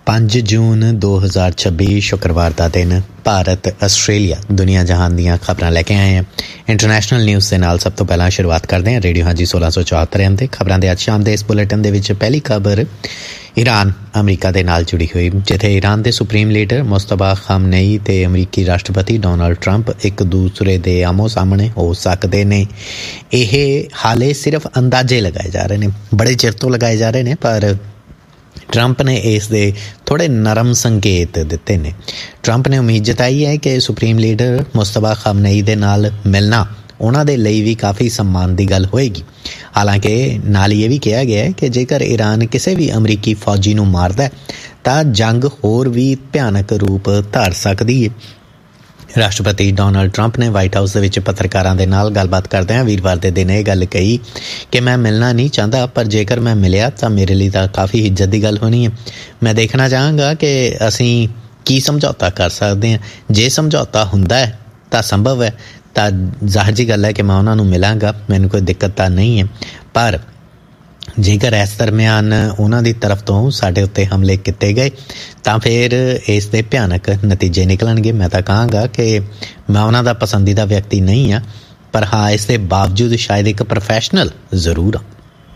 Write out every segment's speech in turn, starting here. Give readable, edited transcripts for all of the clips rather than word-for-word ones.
5 ਜੂਨ 2026 शुक्रवार का दिन भारत आस्ट्रेलिया दुनिया जहान दीयां खबरां लैके आए हैं। इंटरनेशनल न्यूज़ के नाल सब तो पहला शुरुआत करते हैं रेडियो हाजी 1674 एम ते खबरां दे अज शाम दे इस बुलेटिन दे विच पहली खबर ईरान अमरीका दे नाल जुड़ी हुई, जिथे ईरान दे सुप्रीम लीडर मुस्तफा खामनेई ते अमरीकी राष्ट्रपति डोनाल्ड ट्रंप एक दूसरे दे आमो सामने हो सकते ने। यह हाले सिर्फ अंदाजे लगाए जा रहे हैं, बड़े चिर तो लगाए जा रहे हैं, पर ट्रंप ने इस दे थोड़े नरम संकेत दिते ने। ट्रंप ने उम्मीद जताई है कि सुप्रीम लीडर मुस्तफा खामनेई दे नाल मिलना उन्हां दे लई भी काफ़ी सम्मान की गल होएगी। हालांकि नाल ये भी कहा गया है कि जेकर ईरान किसी भी अमरीकी फौजी नूं मारदा है तां जंग होर भी भयानक रूप धार सकदी है। राष्ट्रपति डोनाल्ड ट्रंप ने वाइट हाउस दे पत्रकारां दे नाल गलबात करदे वीरवार के दिन यह गल कही कि मैं मिलना नहीं चाहता, पर जेकर मैं मिलिया तो मेरे लिए तो काफ़ी इज्जत की गल होनी है। मैं देखना चाहांगा कि असीं की समझौता कर सकते हैं। जे समझौता हुंदा है तो संभव है, तो जाहिर जी गल है कि मैं उन्हां नूं मिलांगा, मैनूं कोई दिक्कत तो नहीं है। पर जेकर इस दरम्यान उन्हां दी तरफ तो साडे उत्ते हमले किए गए तो फिर इस दे भयानक नतीजे निकलणगे। मैं तो कहांगा कि मैं उन्हां दा पसंदीदा व्यक्ति नहीं हाँ, पर हाँ इस दे बावजूद शायद एक प्रोफैशनल जरूर हाँ।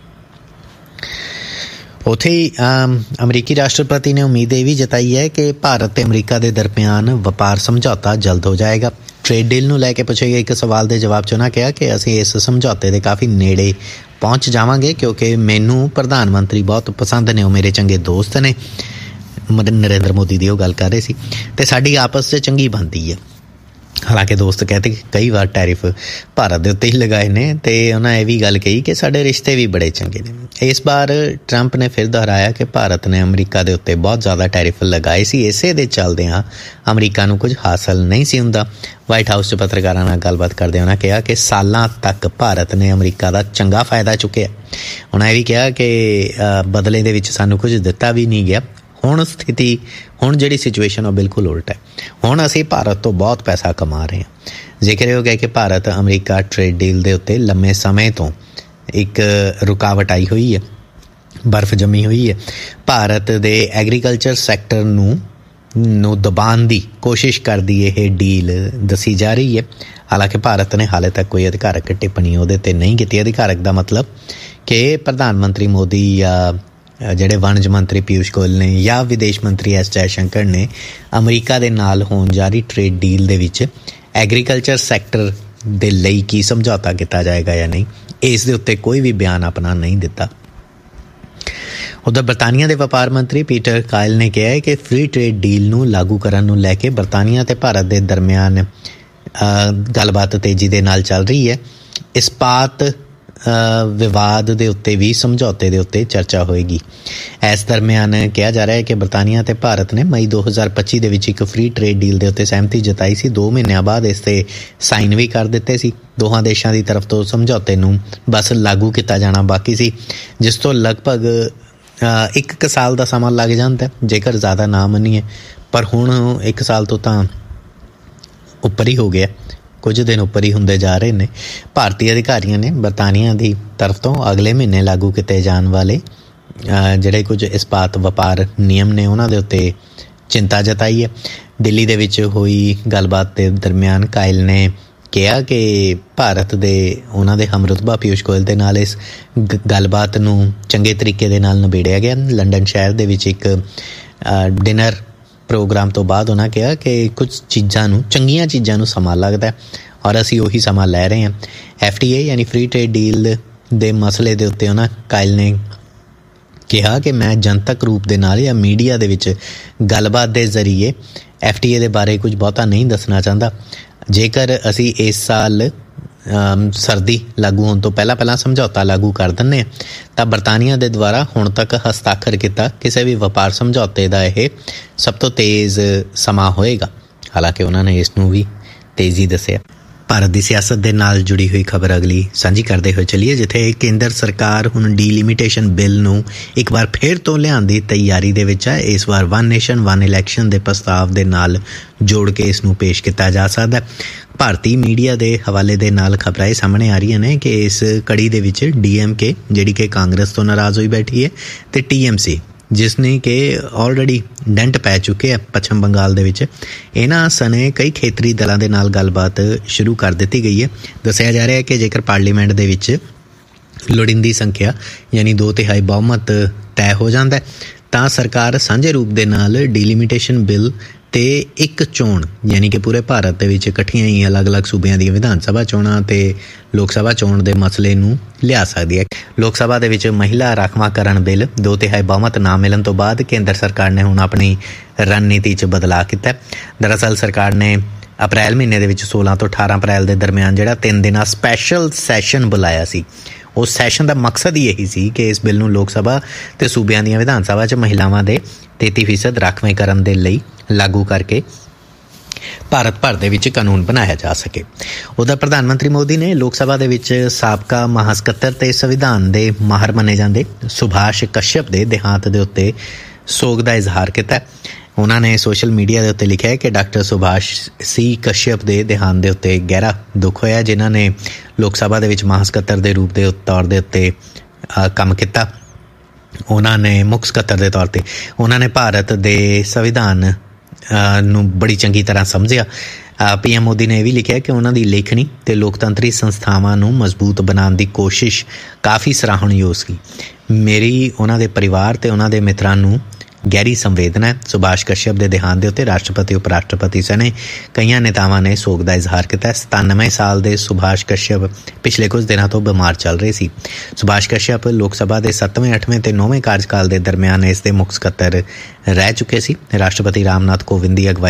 उत्थे ही अमरीकी राष्ट्रपति ने उम्मीद ये भी जताई है कि भारत ते अमरीका के दरम्यान वपार समझौता जल्द हो जाएगा। ट्रेड डील नूं लैके पूछे गए एक सवाल के जवाब 'च उन्होंने कहा कि असीं इस समझौते के काफ़ी नेड़े पहुँच जावांगे, क्योंकि मैनू प्रधानमंत्री बहुत पसंद ने, वो मेरे चंगे दोस्त ने। नरेंद्र मोदी की वो गल कर रहे सी ते साडी आपस च चंगी बनती है। हालांकि दोस्त कहते कि कई बार टैरिफ भारत के उत्ते ही लगाए ने, तो उन्हें यह भी गल कही कि साडे रिश्ते भी बड़े चंगे ने। इस बार ट्रंप ने फिर दोहराया कि भारत ने अमरीका के उत्ते बहुत ज़्यादा टैरिफ लगाए सी, इसे दे चलदियां अमरीका नूं कुछ हासिल नहीं सी हुंदा। वाइट हाउस च पत्रकारां नाल गलबात करदे उन्होंने कहा कि सालां तक भारत ने अमरीका का चंगा फायदा चुकिया। उन्हें भी कहा कि बदले दे विच सानूं कुछ दिता भी नहीं गया। हुण स्थिति हुण जिहड़ी सिचुएशन बिल्कुल उल्ट है। हुण असीं भारत तो बहुत पैसा कमा रहे हैं। जिक्र हो गया कि भारत अमरीका ट्रेड डील के उत्ते लंबे समय तो एक रुकावट आई हुई है, बर्फ जमी हुई है। भारत के एग्रीकल्चर सैक्टर नूं दबाण की कोशिश करदी यह डील दसी जा रही है। हालांकि भारत ने हाले तक कोई अधिकारक टिप्पणी उहदे ते नहीं की। अधिकारक का मतलब कि प्रधानमंत्री मोदी या ਜਿਹੜੇ ਵਣਜ ਮੰਤਰੀ ਪੀयूष गोयल ने या विदेश मंत्री एस जयशंकर ने अमरीका ਦੇ ਨਾਲ ਹੋਣ ਜਾ ਰਹੀ ट्रेड डील ਦੇ ਵਿੱਚ एग्रीकल्चर सैक्टर ਦੇ ਲਈ ਕੀ ਸਮਝੌਤਾ ਕੀਤਾ ਜਾਏਗਾ ਜਾਂ ਨਹੀਂ, ਇਸ ਦੇ ਉੱਤੇ ਕੋਈ ਵੀ ਬਿਆਨ ਆਪਣਾ ਨਹੀਂ ਦਿੱਤਾ। उधर बरतानिया के वपार मंत्री पीटर कायल ने कहा है कि फ्री ट्रेड डील नूं लागू करन नूं लैके बरतानिया ते भारत के दरम्यान गलबात तेजी दे नाल चल रही है। इस्पात विवाद के उत्ते भी समझौते के उत्ते चर्चा होएगी। इस दरम्यान कहा जा रहा है कि बरतानिया ते भारत ने मई 2025 के विच एक फ्री ट्रेड डील के उत्ते सहमति जताई सी। 2 महीनों बाद इस ते साइन भी कर दिते सी। दोहां देशां की तरफ तो समझौते नूं बस लागू किया जाना बाकी सी, जिस तो लगभग 1 साल का समा लग जाता है जेकर ज़्यादा ना मनीए। पर हुण 1 साल तो उपर ही हो गया, कुछ दिन उपर ही होंदे जा रहे हैं। भारतीय अधिकारियों ने बरतानिया की तरफ तो अगले महीने लागू किए जाने वाले जिहड़े कुछ इस्पात वपार नियम ने उन्हां दे उत्ते चिंता जताई है। दिल्ली दे विच हुई गलबात के दरम्यान कायल ने कहा कि भारत दे उन्हां दे हमरुतबा पीयूष गोयल दे नाल इस गलबात नूं चंगे तरीके दे नाल निबेड़िया गया। लंडन शहर दे विच एक डिनर प्रोग्राम तो बाद उन्होंने कहा कि कुछ चीज़ों चंगियां चीज़ों समा लगता है और असी उही समा लै रहे हैं। FTA यानी फ्री ट्रेड डील के मसले के उत्ते उन्होंने कायल ने कहा कि मैं जनतक रूप के नाल या मीडिया दे विच गलबात के जरिए FTA के बारे कुछ बहुता नहीं दसना चाहता। जेकर असी इस साल सर्दी लागू होने तो पहला समझौता लागू कर दिंदे तो बरतानिया के द्वारा हुण तक हस्ताक्षर किया किसी भी वपार समझौते का यह सब तो तेज़ समा होएगा। हालांकि उन्होंने इसनूं भी तेज़ी दसिया। भारत की सियासत के नाल जुड़ी हुई खबर अगली साझी करते हुए चलिए, जिथे केंद्र सरकार हुण डीलिमिटेशन बिल नूं एक बार फिर तो लियाउण दी तैयारी दे विच है। इस बार वन नेशन वन इलैक्शन के प्रस्ताव के नाल जोड़ के इसनूं पेश किया जा सकता है। भारतीय मीडिया के हवाले के नाल खबरां सामने आ रही ने कि इस कड़ी दे विच DMK जिहड़ी कि कांग्रेस तो नाराज़ होई बैठी है ते TMC ਜਿਸਨੇ ਕਿ ਆਲਰੇਡੀ ਡੈਂਟ ਪੈ ਚੁੱਕੇ ਆ ਪੱਛਮ ਬੰਗਾਲ ਦੇ ਵਿੱਚ। ਇਹਨਾਂ ਸਣੇ ਕਈ ਖੇਤਰੀ ਦਲਾਂ ਦੇ ਨਾਲ ਗੱਲਬਾਤ ਸ਼ੁਰੂ ਕਰ ਦਿੱਤੀ ਗਈ ਹੈ। ਦੱਸਿਆ ਜਾ ਰਿਹਾ ਹੈ ਕਿ ਜੇਕਰ ਪਾਰਲੀਮੈਂਟ ਦੇ ਵਿੱਚ ਲੋੜੀਂਦੀ ਸੰਖਿਆ ਯਾਨੀ 2/3 ਬਹੁਮਤ ਤੈਅ ਹੋ ਜਾਂਦਾ ਤਾਂ ਸਰਕਾਰ ਸਾਂਝੇ ਰੂਪ ਦੇ ਨਾਲ ਡੀਲਿਮਿਟੇਸ਼ਨ ਬਿੱਲ ਤੇ ਇੱਕ ਚੋਣ ਯਾਨੀ ਕਿ ਪੂਰੇ ਭਾਰਤ ਦੇ ਵਿੱਚ ਇਕੱਠੀਆਂ ਹੀ ਅਲੱਗ-ਅਲੱਗ ਸੂਬਿਆਂ ਦੀਆਂ ਵਿਧਾਨ ਸਭਾ ਚੋਣਾਂ ਤੇ ਲੋਕ ਸਭਾ ਚੋਣ ਦੇ ਮਸਲੇ ਨੂੰ ਲਿਆ ਸਕਦੀ ਹੈ। ਲੋਕ ਸਭਾ ਦੇ ਵਿੱਚ ਮਹਿਲਾ ਰਾਖਵਾਂਕਰਨ ਬਿੱਲ 2/3 ਬਹੁਮਤ ਨਾ ਮਿਲਣ ਤੋਂ ਬਾਅਦ ਕੇਂਦਰ ਸਰਕਾਰ ਨੇ ਹੁਣ ਆਪਣੀ ਰਣਨੀਤੀ 'ਚ ਬਦਲਾਅ ਕੀਤਾ। ਦਰਅਸਲ ਸਰਕਾਰ ਨੇ ਅਪ੍ਰੈਲ ਮਹੀਨੇ ਦੇ ਵਿੱਚ 16 ਤੋਂ 18 ਅਪ੍ਰੈਲ ਦੇ ਦਰਮਿਆਨ ਜਿਹੜਾ 3 ਦਿਨਾਂ ਸਪੈਸ਼ਲ ਸੈਸ਼ਨ ਬੁਲਾਇਆ ਸੀ। ਉਸ ਸੈਸ਼ਨ ਦਾ ਮਕਸਦ ਹੀ ਇਹੀ ਸੀ ਕਿ ਇਸ ਬਿੱਲ ਨੂੰ ਲੋਕ ਸਭਾ ਤੇ ਸੂਬਿਆਂ ਦੀਆਂ ਵਿਧਾਨ ਸਭਾ 'ਚ ਮਹਿਲਾਵਾਂ ਦੇ 33% ਰਾਖਵੇਂਕਰਨ ਦੇ ਲਈ ਲਾਗੂ ਕਰਕੇ ਭਾਰਤ ਭਰ ਦੇ ਵਿੱਚ ਕਾਨੂੰਨ ਬਣਾਇਆ ਜਾ ਸਕੇ। ਉੱਧਰ ਪ੍ਰਧਾਨ ਮੰਤਰੀ ਮੋਦੀ ਨੇ ਲੋਕ ਸਭਾ ਦੇ ਵਿੱਚ ਸਾਬਕਾ ਮਹਾਸਕੱਤਰ ਤੇ ਸੰਵਿਧਾਨ ਦੇ ਮਾਹਰ ਮੰਨੇ ਜਾਂਦੇ ਸੁਭਾਸ਼ ਕਸ਼ਯਪ ਦੇ ਦੇਹਾਂਤ ਦੇ ਉੱਤੇ ਸੋਗ ਦਾ ਇਜ਼ਹਾਰ ਕੀਤਾ। ਉਹਨਾਂ ਨੇ ਸੋਸ਼ਲ ਮੀਡੀਆ ਦੇ ਉੱਤੇ ਲਿਖਿਆ ਕਿ ਡਾਕਟਰ ਸੁਭਾਸ਼ ਸੀ ਕਸ਼ਯਪ ਦੇ ਦੇਹਾਂਤ ਦੇ ਉੱਤੇ ਗਹਿਰਾ ਦੁੱਖ ਹੋਇਆ, ਜਿਨ੍ਹਾਂ ਨੇ ਲੋਕ ਸਭਾ ਦੇ ਵਿੱਚ ਮਹਾਸਕੱਤਰ ਦੇ ਰੂਪ ਦੇ ਤੌਰ ਦੇ ਉੱਤੇ ਕੰਮ ਕੀਤਾ। ਉਹਨਾਂ ਨੇ ਮੁੱਖ ਸਕੱਤਰ ਦੇ ਤੌਰ 'ਤੇ ਉਹਨਾਂ ਨੇ ਭਾਰਤ ਦੇ ਸੰਵਿਧਾਨ ਨੂੰ ਬੜੀ ਚੰਗੀ ਤਰ੍ਹਾਂ ਸਮਝਿਆ। PM ਮੋਦੀ ਨੇ ਇਹ ਵੀ ਲਿਖਿਆ ਕਿ ਉਹਨਾਂ ਦੀ ਲੇਖਣੀ ਤੇ ਲੋਕਤੰਤਰੀ ਸੰਸਥਾਵਾਂ ਨੂੰ ਮਜ਼ਬੂਤ ਬਣਾਉਣ ਦੀ ਕੋਸ਼ਿਸ਼ ਕਾਫੀ ਸਰਾਹਣਯੋਗ ਸੀ। ਮੇਰੀ ਉਹਨਾਂ ਦੇ ਪਰਿਵਾਰ ਤੇ ਉਹਨਾਂ ਦੇ ਮਿੱਤਰਾਂ ਨੂੰ ਗਹਿਰੀ ਸੰਵੇਦਨਾ ਹੈ। ਸੁਭਾਸ਼ ਕਸ਼ਯਪ ਦੇ ਦੇਹਾਂਤ ਦੇ ਉੱਤੇ ਰਾਸ਼ਟਰਪਤੀ ਉਪ ਰਾਸ਼ਟਰਪਤੀ ਸਣੇ ਕਈਆਂ ਨੇਤਾਵਾਂ ਨੇ ਸੋਗ ਦਾ ਇਜ਼ਹਾਰ ਕੀਤਾ। 97 ਸਾਲ ਦੇ ਸੁਭਾਸ਼ ਕਸ਼ਯਪ ਪਿਛਲੇ ਕੁਝ ਦਿਨਾਂ ਤੋਂ ਬਿਮਾਰ ਚੱਲ ਰਹੇ ਸੀ। ਸੁਭਾਸ਼ ਕਸ਼ਯਪ ਲੋਕ ਸਭਾ ਦੇ 7ਵੇਂ 8ਵੇਂ ਤੇ 9ਵੇਂ ਕਾਰਜਕਾਲ ਦੇ ਦਰਮਿਆਨ ਇਸ ਦੇ ਮੁੱਖ ਸਕੱਤਰ ਰਹਿ ਚੁੱਕੇ ਸੀ। ਰਾਸ਼ਟਰਪਤੀ ਰਾਮਨਾਥ ਕੋਵਿੰਦ ਦੀ ਅਗਵਾਈ